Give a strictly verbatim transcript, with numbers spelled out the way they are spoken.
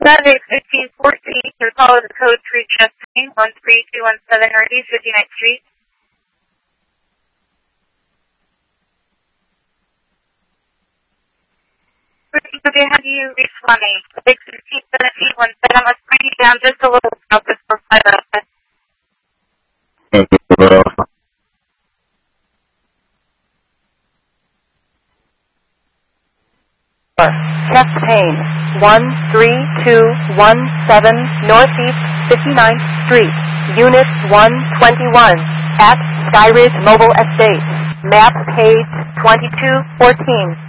Saturday, fifteen fourteen, your call is code three Justin, one three two one seven Northeast fifty-ninth Street. Okay, how do you reach Fleming? six fifteen seventeen one seven, let's bring you down just a little south of four five Alpha. Chastain, one three two one seven Northeast fifty-ninth Street, Unit one twenty-one, at Skyridge Mobile Estate, map page twenty-two fourteen.